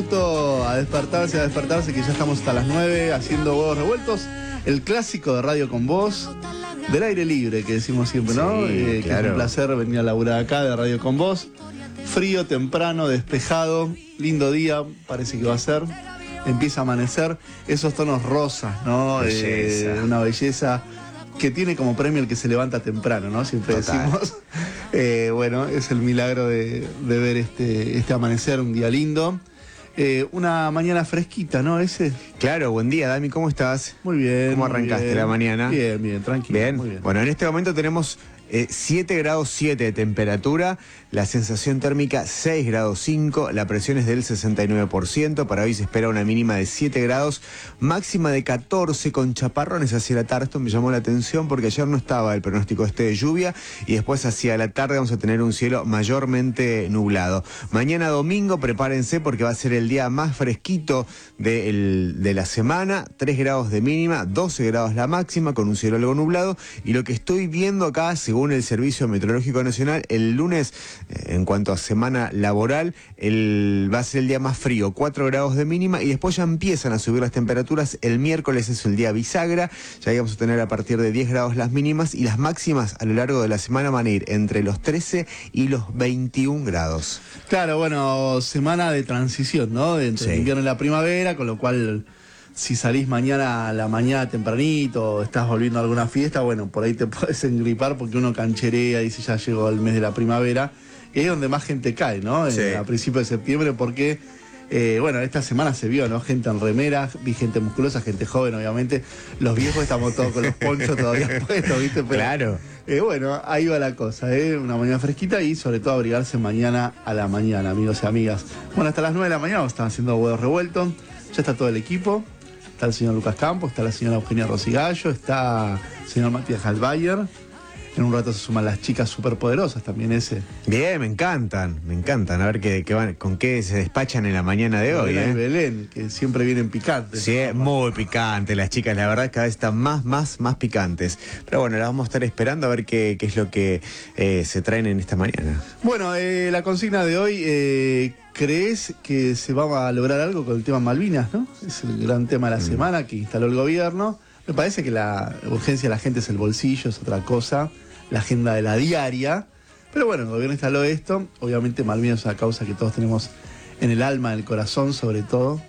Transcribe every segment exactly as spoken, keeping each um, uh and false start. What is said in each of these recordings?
A despertarse, a despertarse, que ya estamos hasta las nueve haciendo huevos revueltos. El clásico de Radio con Vos, del aire libre, que decimos siempre, ¿no? Sí, eh, claro. Que es un placer venir a laburar acá de Radio con Vos. Frío, temprano, despejado, lindo día, parece que va a ser. Empieza a amanecer, esos tonos rosas, ¿no? Belleza. Eh, una belleza que tiene como premio el que se levanta temprano, ¿no? Siempre Total. decimos. Eh, bueno, es el milagro de, de ver este, este amanecer, un día lindo. Eh, una mañana fresquita, ¿no? Ese. Claro, buen día, Dami, ¿cómo estás? Muy bien. ¿Cómo muy arrancaste bien. la mañana? Bien, bien, tranquilo. Bien. Muy bien. Bueno, en este momento tenemos eh, siete grados siete de temperatura, la sensación térmica seis grados cinco, la presión es del sesenta y nueve por ciento, para hoy se espera una mínima de siete grados, máxima de catorce con chaparrones hacia la tarde. Esto me llamó la atención porque ayer no estaba el pronóstico este de lluvia y después hacia la tarde vamos a tener un cielo mayormente nublado. Mañana domingo prepárense porque va a ser el día más fresquito de, el, de la semana, tres grados de mínima, doce grados la máxima con un cielo algo nublado, y lo que estoy viendo acá, según el Servicio Meteorológico Nacional, el lunes, eh, en cuanto a semana laboral, el, va a ser el día más frío, cuatro grados de mínima, y después ya empiezan a subir las temperaturas. El miércoles es el día bisagra, ya vamos a tener a partir de diez grados las mínimas, y las máximas a lo largo de la semana van a ir entre los trece y los veintiún grados. Claro, bueno, semana de transición, ¿no? Entre Sí. el invierno y la primavera, con lo cual, si salís mañana a la mañana tempranito, o estás volviendo a alguna fiesta, bueno, por ahí te puedes engripar porque uno cancherea y dice ya llegó el mes de la primavera. Y es donde más gente cae, ¿no? Sí. Eh, a principios de septiembre, porque, eh, bueno, esta semana se vio, ¿no? Gente en remeras, vi gente musculosa, gente joven, obviamente. Los viejos estamos todos con los ponchos todavía puestos, ¿viste? Pero, Claro. eh, bueno, ahí va la cosa, ¿eh? Una mañana fresquita y sobre todo abrigarse mañana a la mañana, amigos y amigas. Bueno, hasta las nueve de la mañana están haciendo huevos revueltos. Ya está todo el equipo. Está el señor Lucas Campos, está la señora Eugenia Rosigallo, está el señor Matías Halbayer. En un rato se suman las chicas superpoderosas también ese. Bien, me encantan, me encantan. A ver qué, qué van, con qué se despachan en la mañana de hoy. Belén y ¿eh? Belén, que siempre vienen picantes. Sí, es muy picante las chicas, la verdad cada vez están más, más, más picantes. Pero bueno, las vamos a estar esperando a ver qué, qué es lo que eh, se traen en esta mañana. Bueno, eh, la consigna de hoy, eh, ¿crees que se va a lograr algo con el tema Malvinas, no? Es el gran tema de la Mm. semana que instaló el gobierno. Me parece que la urgencia de la gente es el bolsillo, es otra cosa, la agenda de la diaria. Pero bueno, el gobierno instaló esto. Obviamente Malvinas es una causa que todos tenemos en el alma, en el corazón sobre todo.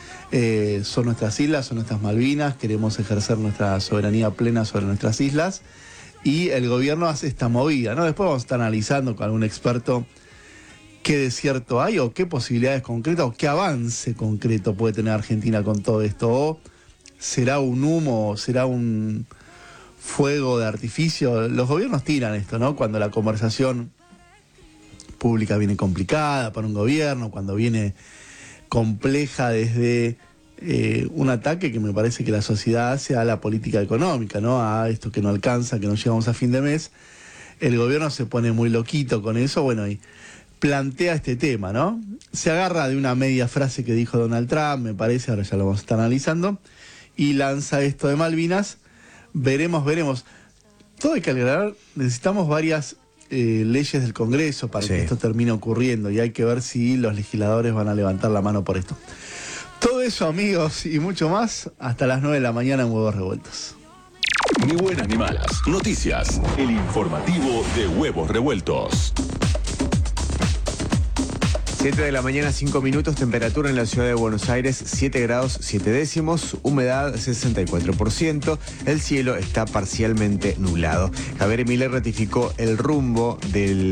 Eh, son nuestras islas, son nuestras Malvinas, queremos ejercer nuestra soberanía plena sobre nuestras islas. Y el gobierno hace esta movida, ¿no? Después vamos a estar analizando con algún experto qué desierto hay o qué posibilidades concretas o qué avance concreto puede tener Argentina con todo esto. O será un humo, o será un fuego de artificio. Los gobiernos tiran esto, ¿no? Cuando la conversación pública viene complicada para un gobierno, cuando viene compleja desde eh, un ataque que me parece que la sociedad hace a la política económica, ¿no? A esto que no alcanza, que no llegamos a fin de mes. El gobierno se pone muy loquito con eso, bueno, y plantea este tema, ¿no? Se agarra de una media frase que dijo Donald Trump, me parece, ahora ya lo vamos a estar analizando, y lanza esto de Malvinas. Veremos, veremos. Todo hay que aclarar, necesitamos varias eh, leyes del Congreso para Sí. que esto termine ocurriendo, y hay que ver si los legisladores van a levantar la mano por esto. Todo eso, amigos, y mucho más, hasta las nueve de la mañana en Huevos Revueltos. Ni buenas ni malas. Noticias. El informativo de Huevos Revueltos. siete de la mañana, cinco minutos, temperatura en la ciudad de Buenos Aires, siete grados siete décimos, humedad sesenta y cuatro por ciento, el cielo está parcialmente nublado. Javier Milei ratificó el rumbo del